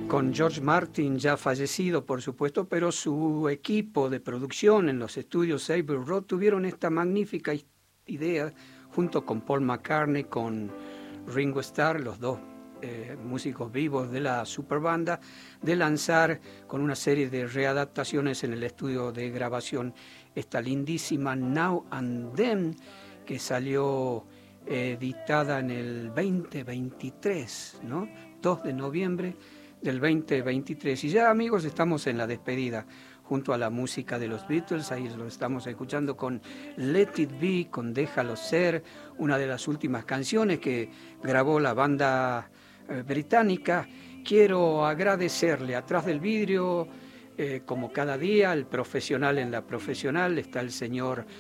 con George Martin ya fallecido, por supuesto, pero su equipo de producción en los estudios Abbey Road tuvieron esta magnífica idea, junto con Paul McCartney, con Ringo Starr, los dos músicos vivos de la superbanda, de lanzar con una serie de readaptaciones en el estudio de grabación esta lindísima Now and Then, que salió editada en el 2023, ¿no? 2 de noviembre del 2023. Y ya, amigos, estamos en la despedida junto a la música de los Beatles. Ahí lo estamos escuchando con Let It Be, con Déjalo Ser, una de las últimas canciones que grabó la banda británica. Quiero agradecerle atrás del vidrio, como cada día, el profesional en la profesional, está el señor